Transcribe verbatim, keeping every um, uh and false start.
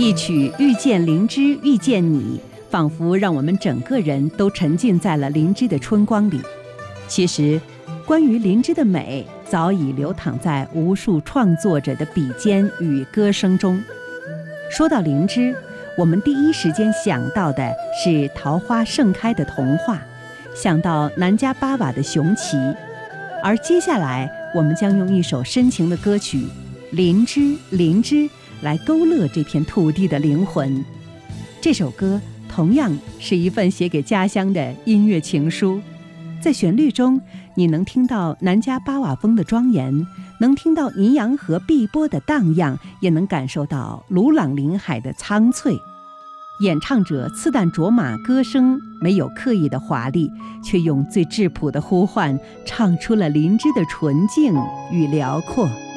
一曲遇见灵芝遇见你，仿佛让我们整个人都沉浸在了灵芝的春光里。其实关于灵芝的美早已流淌在无数创作者的笔尖与歌声中。说到灵芝，我们第一时间想到的是桃花盛开的童话，想到南迦巴瓦的雄奇。而接下来我们将用一首深情的歌曲《灵芝灵芝》来勾勒这片土地的灵魂。这首歌同样是一份写给家乡的音乐情书，在旋律中你能听到南迦巴瓦峰的庄严，能听到尼洋河碧波的荡漾，也能感受到鲁朗林海的苍翠。演唱者刺旦卓玛歌声没有刻意的华丽，却用最质朴的呼唤唱出了灵芝的纯净与辽阔。